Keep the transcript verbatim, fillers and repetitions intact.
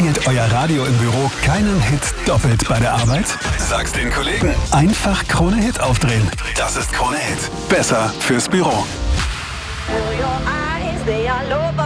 Spielt euer Radio im Büro keinen Hit doppelt bei der Arbeit? Sag's den Kollegen. Einfach Krone Hit aufdrehen. Das ist Krone Hit. Besser fürs Büro. Fill your